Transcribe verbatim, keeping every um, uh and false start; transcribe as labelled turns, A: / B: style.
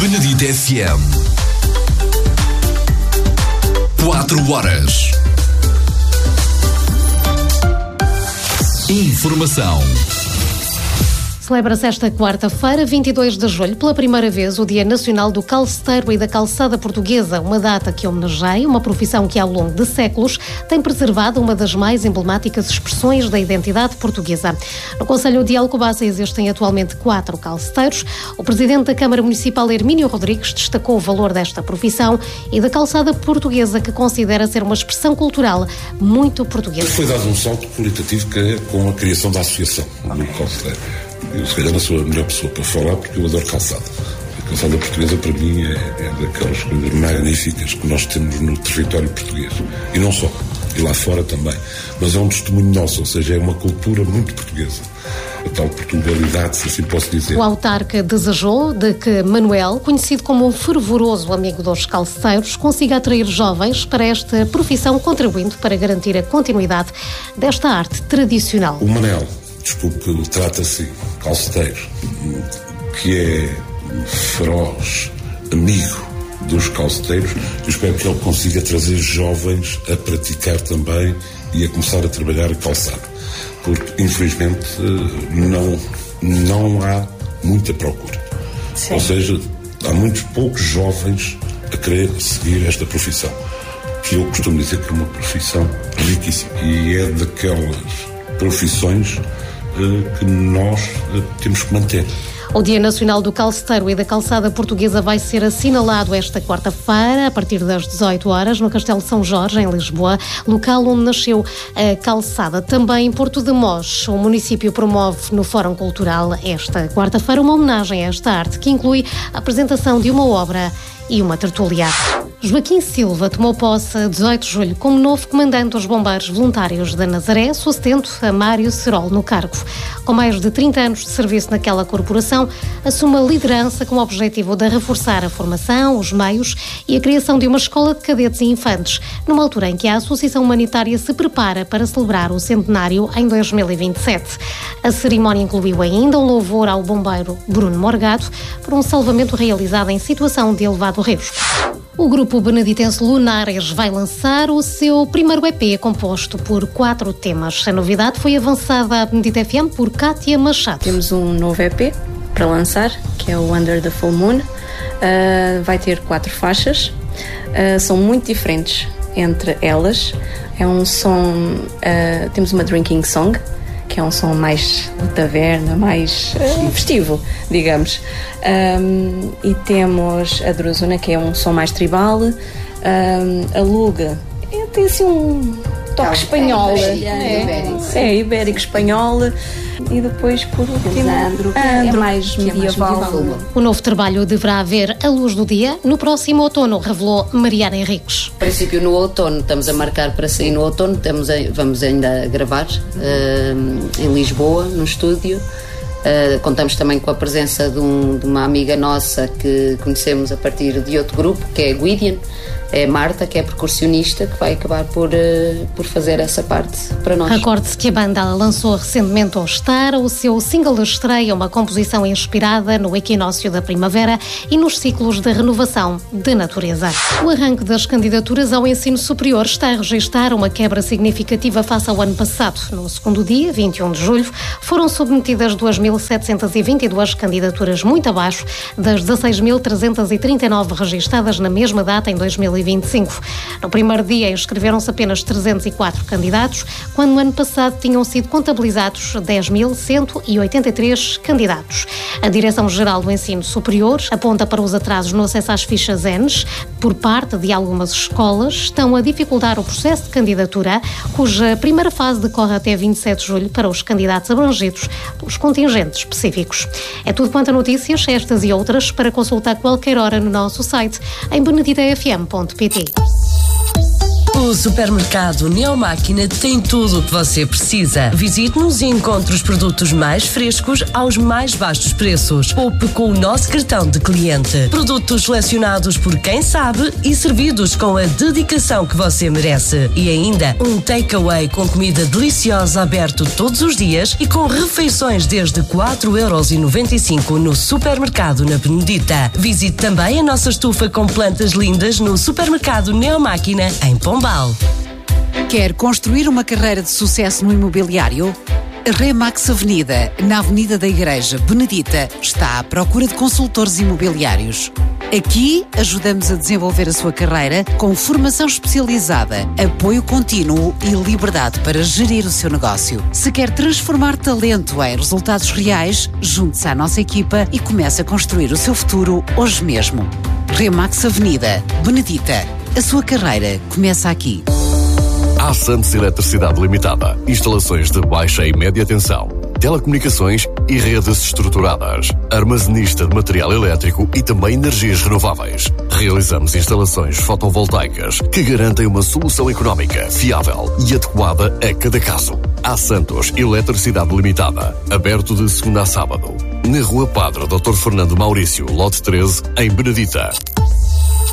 A: Benedito F M. Quatro horas. Informação.
B: Celebra-se esta quarta-feira, vinte e dois de julho, pela primeira vez, o Dia Nacional do Calceteiro e da Calçada Portuguesa, uma data que homenageia uma profissão que, ao longo de séculos, tem preservado uma das mais emblemáticas expressões da identidade portuguesa. No Conselho de Alcobaça existem atualmente quatro calceteiros. O Presidente da Câmara Municipal, Hermínio Rodrigues, destacou o valor desta profissão e da calçada portuguesa, que considera ser uma expressão cultural muito portuguesa.
C: Foi dado um salto qualitativo que é com a criação da associação do calceteiro. Eu, se calhar, não sou a melhor pessoa para falar, porque eu adoro calçada. A calçada portuguesa, para mim, é, é daquelas coisas magníficas que nós temos no território português. E não só, e lá fora também. Mas é um testemunho nosso, ou seja, é uma cultura muito portuguesa. A tal portugalidade, se assim posso dizer.
B: O autarca desejou de que Manuel, conhecido como um fervoroso amigo dos calceteiros, consiga atrair jovens para esta profissão, contribuindo para garantir a continuidade desta arte tradicional.
C: O Manel, desculpe, trata-se calceteiro, que é feroz amigo dos calceteiros. Eu espero que ele consiga trazer jovens a praticar também e a começar a trabalhar a calçada, porque infelizmente não, não há muita procura. Sim. Ou seja, há muitos poucos jovens a querer seguir esta profissão, que eu costumo dizer que é uma profissão riquíssima e é daquelas profissões que nós temos que manter.
B: O Dia Nacional do Calceteiro e da Calçada Portuguesa vai ser assinalado esta quarta-feira, a partir das dezoito horas, no Castelo de São Jorge, em Lisboa, local onde nasceu a calçada. Também em Porto de Mós, o município promove no Fórum Cultural esta quarta-feira uma homenagem a esta arte, que inclui a apresentação de uma obra e uma tertúlia. Joaquim Silva tomou posse a dezoito de julho como novo comandante dos Bombeiros Voluntários da Nazaré, sucedendo a Mário Serol no cargo. Com mais de trinta anos de serviço naquela corporação, assume a liderança com o objetivo de reforçar a formação, os meios e a criação de uma escola de cadetes e infantes, numa altura em que a Associação Humanitária se prepara para celebrar o centenário em dois mil e vinte e sete. A cerimónia incluiu ainda um louvor ao bombeiro Bruno Morgado por um salvamento realizado em situação de elevado risco. O grupo beneditense Lunares vai lançar o seu primeiro E P, composto por quatro temas. A novidade foi avançada à Benedito F M por Cátia Machado.
D: Temos um novo E P para lançar, que é o Under the Full Moon. Uh, vai ter quatro faixas. Uh, são muito diferentes entre elas. É um som... Uh, temos uma drinking song, que é um som mais de taverna, mais uh, festivo, digamos. Um, e temos a Druzuna, que é um som mais tribal. Um, a Luga é, tem assim um toque é, espanhol. É, é, ibérico. É, ibérico, espanhol. E depois, por último, Andro, que é mais medieval. É mais medieval.
B: O novo trabalho deverá ver a luz do dia no próximo outono, revelou Mariana Henriques.
E: A princípio, no outono, estamos a marcar para sair no outono, estamos a, vamos ainda a gravar uh, em Lisboa, no estúdio. Uh, contamos também com a presença de, um, de uma amiga nossa que conhecemos a partir de outro grupo, que é a Guidian. É a Marta, que é percussionista, que vai acabar por, uh, por fazer essa parte para nós.
B: Recorde-se que a banda lançou recentemente ao Star o seu single de estreia, uma composição inspirada no equinócio da primavera e nos ciclos de renovação de natureza. O arranque das candidaturas ao ensino superior está a registrar uma quebra significativa face ao ano passado. No segundo dia, vinte e um de julho, foram submetidas duas mil setecentas e vinte e duas candidaturas, muito abaixo das dezasseis mil trezentas e trinta e nove registadas na mesma data em dois mil e vinte e cinco. No primeiro dia inscreveram-se apenas trezentos e quatro candidatos, quando no ano passado tinham sido contabilizados dez mil cento e oitenta e três candidatos. A Direção-Geral do Ensino Superior aponta para os atrasos no acesso às fichas E N S por parte de algumas escolas, estão a dificultar o processo de candidatura, cuja primeira fase decorre até vinte e sete de julho para os candidatos abrangidos pelos contingentes específicos. É tudo quanto a notícias, estas e outras, para consultar qualquer hora no nosso site em benedita f m ponto p t.
F: O supermercado Neomáquina tem tudo o que você precisa. Visite-nos e encontre os produtos mais frescos aos mais baixos preços. Poupe com o nosso cartão de cliente. Produtos selecionados por quem sabe e servidos com a dedicação que você merece. E ainda um takeaway com comida deliciosa aberto todos os dias e com refeições desde quatro euros e noventa e cinco no supermercado na Benedita. Visite também a nossa estufa com plantas lindas no supermercado Neomáquina em Pombal.
G: Quer construir uma carreira de sucesso no imobiliário? A Remax Avenida, na Avenida da Igreja Benedita, está à procura de consultores imobiliários. Aqui ajudamos a desenvolver a sua carreira com formação especializada, apoio contínuo e liberdade para gerir o seu negócio. Se quer transformar talento em resultados reais, junte-se à nossa equipa e comece a construir o seu futuro hoje mesmo. Remax Avenida, Benedita. A sua carreira começa aqui.
A: A Santos Eletricidade Limitada. Instalações de baixa e média tensão, telecomunicações e redes estruturadas. Armazenista de material elétrico e também energias renováveis. Realizamos instalações fotovoltaicas que garantem uma solução económica, fiável e adequada a cada caso. A Santos Eletricidade Limitada. Aberto de segunda a sábado. Na Rua Padre doutor Fernando Maurício, lote treze, em Benedita.